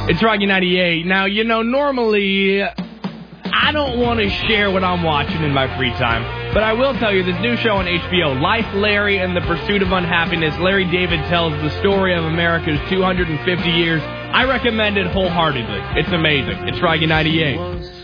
It's Rocky 98. Now, normally I don't want to share what I'm watching in my free time, but I will tell you this new show on HBO, Life, Larry, and the Pursuit of Unhappiness. Larry David tells the story of America's 250 years. I recommend it wholeheartedly. It's amazing. It's Rocky 98.